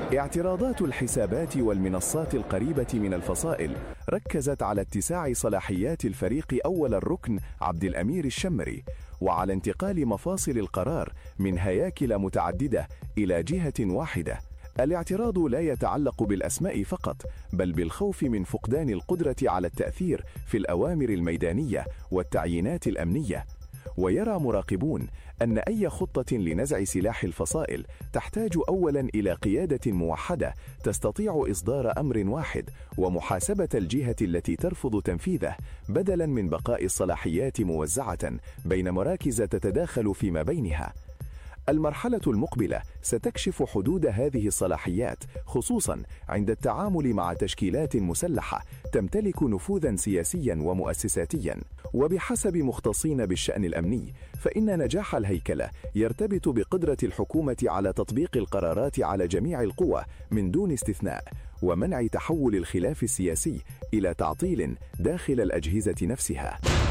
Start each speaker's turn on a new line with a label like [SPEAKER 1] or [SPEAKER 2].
[SPEAKER 1] اعتراضات الحسابات والمنصات القريبة من الفصائل ركزت على اتساع صلاحيات الفريق أول الركن عبد الأمير الشمري، وعلى انتقال مفاصل القرار من هياكل متعددة إلى جهة واحدة. الاعتراض لا يتعلق بالأسماء فقط، بل بالخوف من فقدان القدرة على التأثير في الأوامر الميدانية والتعيينات الأمنية. ويرى مراقبون أن أي خطة لنزع سلاح الفصائل تحتاج أولا إلى قيادة موحدة تستطيع إصدار أمر واحد ومحاسبة الجهة التي ترفض تنفيذه، بدلا من بقاء الصلاحيات موزعة بين مراكز تتداخل فيما بينها. المرحلة المقبلة ستكشف حدود هذه الصلاحيات، خصوصا عند التعامل مع تشكيلات مسلحة تمتلك نفوذا سياسيا ومؤسساتيا. وبحسب مختصين بالشأن الأمني، فإن نجاح الهيكلة يرتبط بقدرة الحكومة على تطبيق القرارات على جميع القوى من دون استثناء، ومنع تحول الخلاف السياسي إلى تعطيل داخل الأجهزة نفسها.